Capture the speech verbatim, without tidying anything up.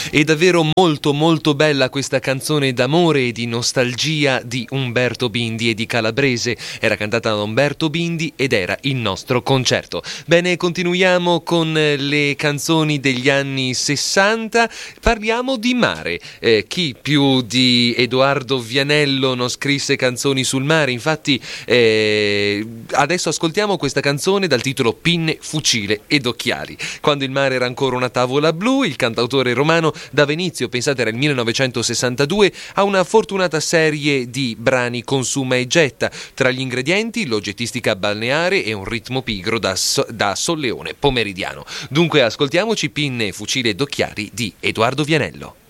È davvero molto molto bella questa canzone d'amore e di nostalgia di Umberto Bindi e di Calabrese. Era cantata da Umberto Bindi ed era il nostro concerto. Bene, continuiamo con le canzoni degli anni sessanta. Parliamo di mare. Eh, chi più di Edoardo Vianello non scrisse canzoni sul mare? Infatti eh, adesso ascoltiamo questa canzone dal titolo Pinne, fucile ed occhiali. Quando il mare era ancora una tavola blu, il cantautore romano dava inizio, pensate era il millenovecentosessantadue, a una fortunata serie di brani consuma e getta. Tra gli ingredienti l'oggettistica balneare e un ritmo pigro da, so- da solleone pomeridiano. Dunque ascoltiamoci Pinne, fucile ed occhiali di Edoardo Vianello.